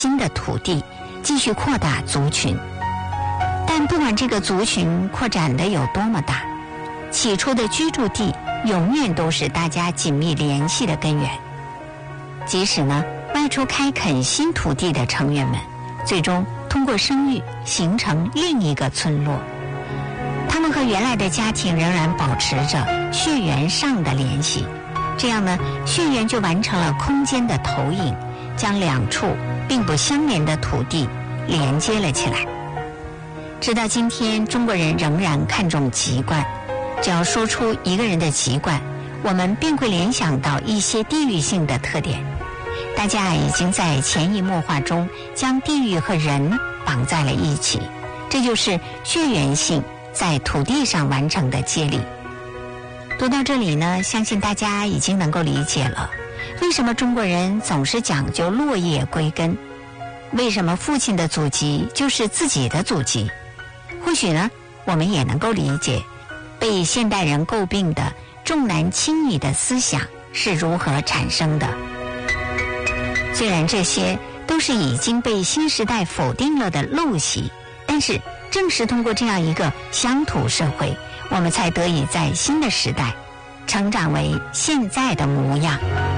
新的土地，继续扩大族群。但不管这个族群扩展的有多么大，起初的居住地永远都是大家紧密联系的根源。即使呢外出开垦新土地的成员们，最终通过生育形成另一个村落，他们和原来的家庭仍然保持着血缘上的联系。这样呢，血缘就完成了空间的投影，将两处并不相连的土地连接了起来。直到今天，中国人仍然看重籍贯，只要说出一个人的籍贯，我们便会联想到一些地域性的特点。大家已经在潜移默化中将地域和人绑在了一起，这就是血缘性在土地上完成的接力。读到这里呢，相信大家已经能够理解了，为什么中国人总是讲究落叶归根，为什么父亲的祖籍就是自己的祖籍。或许呢，我们也能够理解被现代人诟病的重男轻女的思想是如何产生的。虽然这些都是已经被新时代否定了的陋习，但是正是通过这样一个乡土社会，我们才得以在新的时代成长为现在的模样。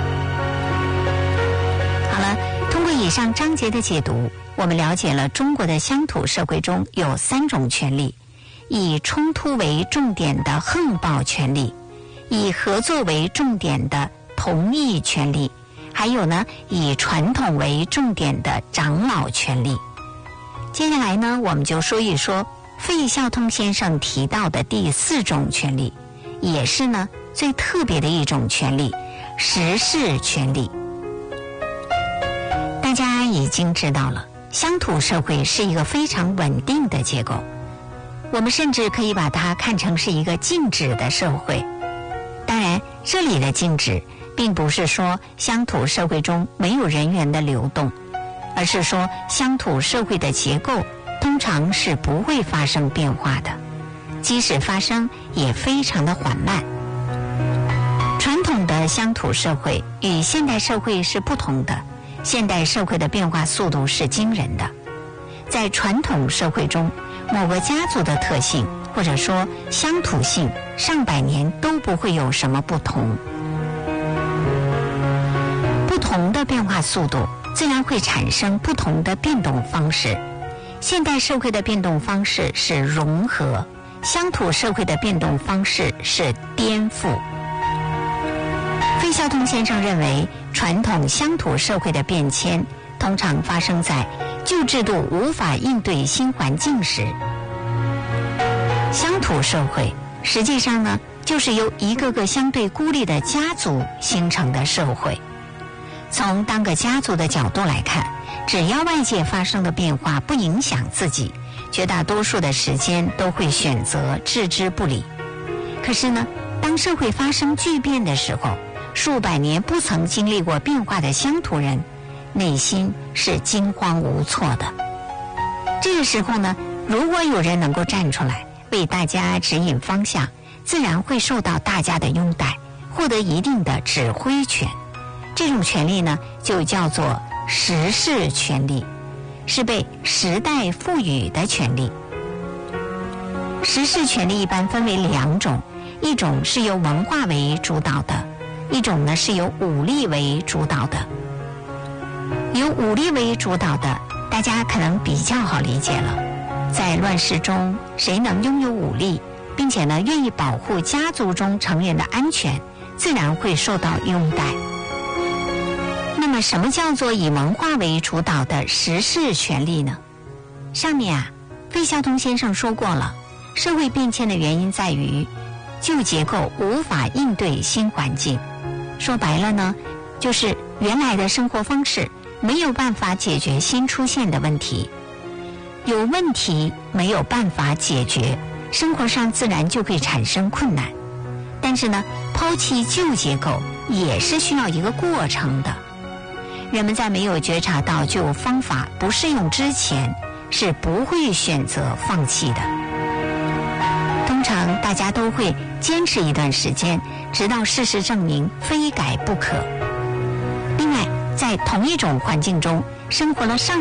好了，通过以上章节的解读，我们了解了中国的乡土社会中有3种权利：以冲突为重点的横暴权利，以合作为重点的同意权利，还有呢，以传统为重点的长老权利。接下来呢，我们就说一说费孝通先生提到的第4种权利，也是呢最特别的一种权利——实事权利。大家已经知道了，乡土社会是一个非常稳定的结构，我们甚至可以把它看成是一个静止的社会。当然，这里的静止并不是说乡土社会中没有人员的流动，而是说乡土社会的结构通常是不会发生变化的，即使发生也非常的缓慢。传统的乡土社会与现代社会是不同的，现代社会的变化速度是惊人的。在传统社会中，某个家族的特性或者说乡土性上百年都不会有什么不同。不同的变化速度自然会产生不同的变动方式。现代社会的变动方式是融合，乡土社会的变动方式是颠覆。费孝通先生认为，传统乡土社会的变迁通常发生在旧制度无法应对新环境时。乡土社会实际上呢，就是由一个个相对孤立的家族形成的社会。从单个家族的角度来看，只要外界发生的变化不影响自己，绝大多数的时间都会选择置之不理。可是呢，当社会发生巨变的时候，数百年不曾经历过变化的乡土人内心是惊慌无措的。这个时候呢，如果有人能够站出来为大家指引方向，自然会受到大家的拥戴，获得一定的指挥权。这种权利呢，就叫做实事权利，是被时代赋予的权利。实事权利一般分为2种，一种是由文化为主导的，一种呢是由武力为主导的。由武力为主导的，大家可能比较好理解了。在乱世中，谁能拥有武力，并且呢愿意保护家族中成员的安全，自然会受到拥戴。那么什么叫做以文化为主导的实事权利呢？上面费孝通先生说过了，社会变迁的原因在于旧结构无法应对新环境。说白了呢，就是原来的生活方式没有办法解决新出现的问题。有问题没有办法解决，生活上自然就会产生困难。但是呢，抛弃旧结构也是需要一个过程的。人们在没有觉察到旧方法不适用之前，是不会选择放弃的。通常大家都会坚持一段时间，直到事实证明非改不可。另外，在同一种环境中， 生活了上